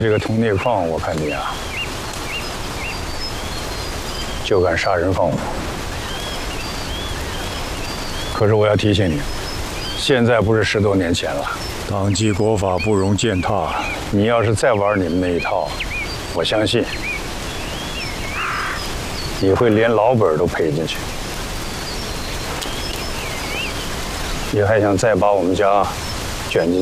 这个铜镍矿，我看你啊，就敢杀人放火。可是我要提醒你，现在不是10多年前了，党纪国法不容践踏。你要是再玩你们那一套，我相信你会连老本都赔进去。你还想再把我们家卷进